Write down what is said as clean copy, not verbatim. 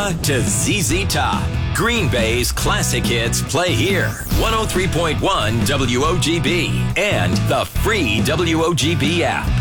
Alabama to ZZ Top. Green Bay's classic hits play here. 103.1 WOGB and the free WOGB app.